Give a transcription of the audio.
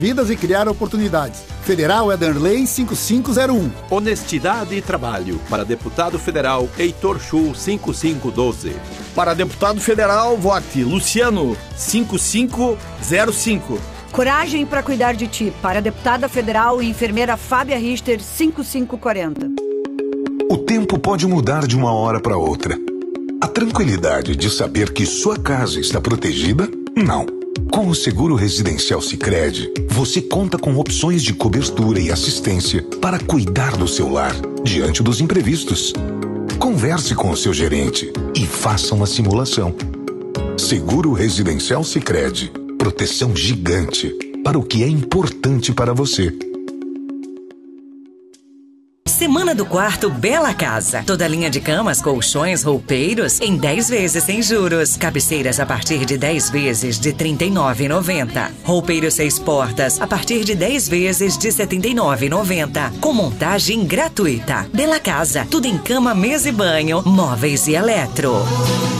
vidas e criar oportunidades. Federal é Lei 5501. Honestidade e trabalho. Para deputado federal, Heitor Chu 5512. Para deputado federal, vote Luciano 5505. Coragem para cuidar de ti. Para deputada federal e enfermeira Fábia Richter 5540. O tempo pode mudar de uma hora para outra. A tranquilidade de saber que sua casa está protegida? Não. Com o Seguro Residencial Sicredi, você conta com opções de cobertura e assistência para cuidar do seu lar diante dos imprevistos. Converse com o seu gerente e faça uma simulação. Seguro Residencial Sicredi. Proteção gigante para o que é importante para você. Semana do Quarto Bela Casa. Toda linha de camas, colchões, roupeiros em 10 vezes sem juros. Cabeceiras a partir de 10 vezes de R$ 39,90. Roupeiros 6 portas a partir de 10 vezes de R$ 79,90. Com montagem gratuita. Bela Casa. Tudo em cama, mesa e banho, móveis e eletro.